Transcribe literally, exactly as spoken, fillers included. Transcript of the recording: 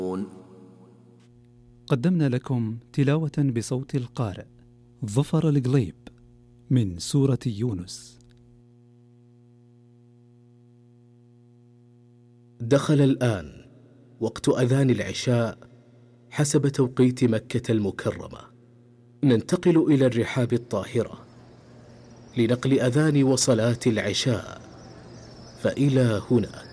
قدمنا لكم تلاوة بصوت القارئ ظفر القليب من سورة يونس. دخل الآن وقت أذان العشاء حسب توقيت مكة المكرمة. ننتقل إلى الرحاب الطاهرة لنقل أذان وصلاة العشاء، فإلى هناك.